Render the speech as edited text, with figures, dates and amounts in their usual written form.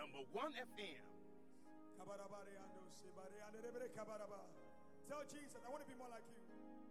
Number 1 FM. Tell Jesus, I want to be more like you.